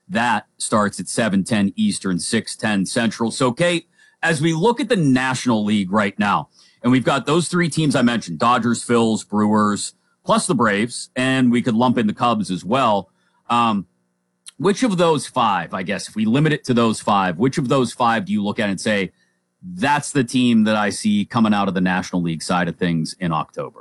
That starts at 7:10 Eastern, 6:10 Central. So, Kate, as we look at the National League right now, and we've got those three teams I mentioned, Dodgers, Phils, Brewers, plus the Braves, and we could lump in the Cubs as well. Which of those five, I guess, if we limit it to those five, which of those five do you look at and say, that's the team that I see coming out of the National League side of things in October?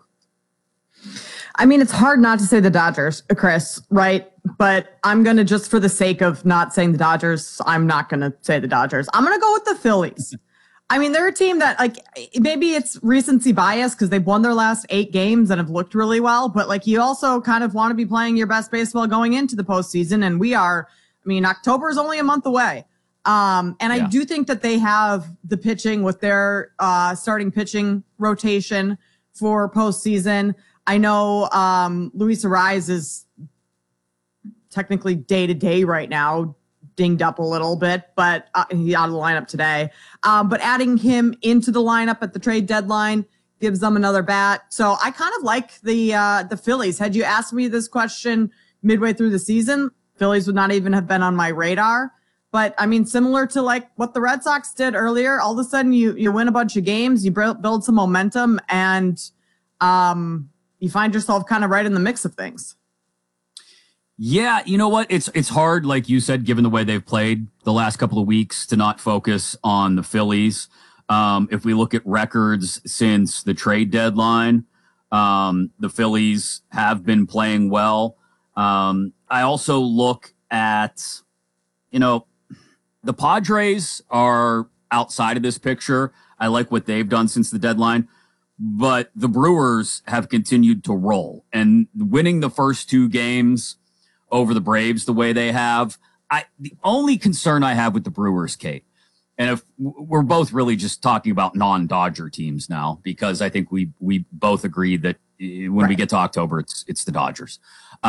I mean, it's hard not to say the Dodgers, Chris, right? But I'm going to, just for the sake of not saying the Dodgers, I'm not going to say the Dodgers. I'm going to go with the Phillies. I mean, they're a team that, like, maybe it's recency bias because they've won their last 8 games and have looked really well. But, like, you also kind of want to be playing your best baseball going into the postseason. And October is only a month away. I do think that they have the pitching with their starting pitching rotation for postseason. I know Luis Arraez is technically day-to-day right now, dinged up a little bit, but he's out of the lineup today. But adding him into the lineup at the trade deadline gives them another bat. So I kind of like the Phillies. Had you asked me this question midway through the season, Phillies would not even have been on my radar. But, I mean, similar to like what the Red Sox did earlier, all of a sudden you win a bunch of games, you build some momentum, and you find yourself kind of right in the mix of things. Yeah, you know what? It's hard, like you said, given the way they've played the last couple of weeks, to not focus on the Phillies. If we look at records since the trade deadline, the Phillies have been playing well. I also look at, the Padres are outside of this picture. I like what they've done since the deadline. But the Brewers have continued to roll, and winning the first 2 games over the Braves the way they have. The only concern I have with the Brewers, Kate, and if we're both really just talking about non-Dodger teams now, because I think we both agree that when we get to October, it's the Dodgers.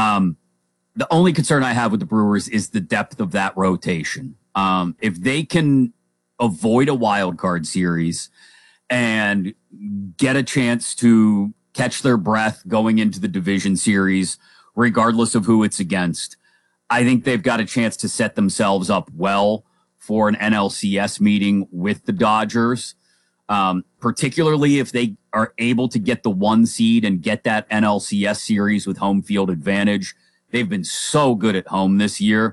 The only concern I have with the Brewers is the depth of that rotation. If they can avoid a wild card series and get a chance to catch their breath going into the division series, regardless of who it's against, I think they've got a chance to set themselves up well for an NLCS meeting with the Dodgers, particularly if they are able to get the 1 seed and get that NLCS series with home field advantage. They've been so good at home this year.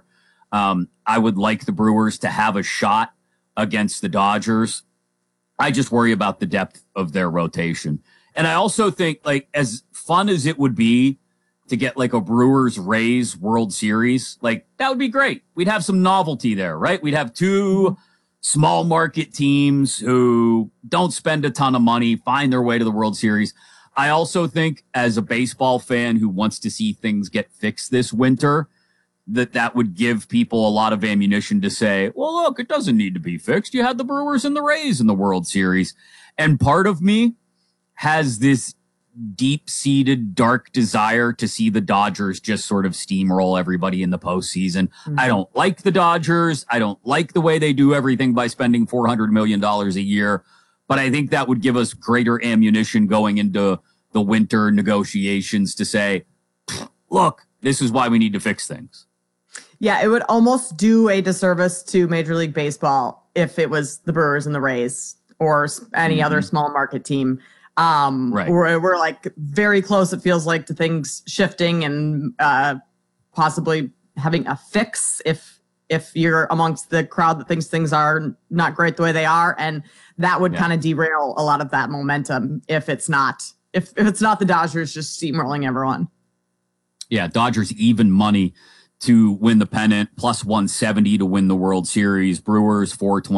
I would like the Brewers to have a shot against the Dodgers. I just worry about the depth of their rotation. And I also think, like, as fun as it would be to get like a Brewers-Rays World Series, like, that would be great. We'd have some novelty there, right? We'd have 2 small market teams who don't spend a ton of money, find their way to the World Series. I also think, as a baseball fan who wants to see things get fixed this winter, that would give people a lot of ammunition to say, well, look, it doesn't need to be fixed. You had the Brewers and the Rays in the World Series. And part of me has this deep-seated dark desire to see the Dodgers just sort of steamroll everybody in the postseason. Mm-hmm. I don't like the Dodgers. I don't like the way they do everything by spending $400 million a year. But I think that would give us greater ammunition going into the winter negotiations to say, look, this is why we need to fix things. Yeah, it would almost do a disservice to Major League Baseball if it was the Brewers and the Rays or any other small market team. Right. We're like very close, it feels like, to things shifting and possibly having a fix if you're amongst the crowd that thinks things are not great the way they are. And that would kind of derail a lot of that momentum if it's not the Dodgers just steamrolling everyone. Yeah, Dodgers even money to win the pennant, plus 170 to win the World Series. Brewers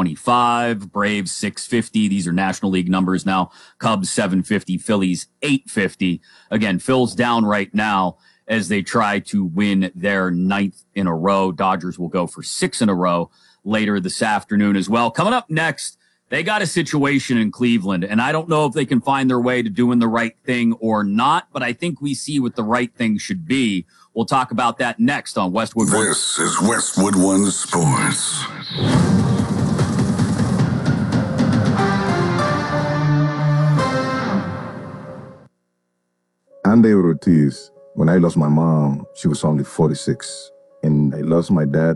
425, Braves 650. These are National League numbers now. Cubs 750, Phillies 850. Again, Phil's down right now as they try to win their 9th in a row. Dodgers will go for 6 in a row later this afternoon as well. Coming up next, they got a situation in Cleveland, and I don't know if they can find their way to doing the right thing or not, but I think we see what the right thing should be. We'll talk about that next on Westwood One. This is Westwood One Sports. I'm David Ortiz. When I lost my mom, she was only 46. And I lost my dad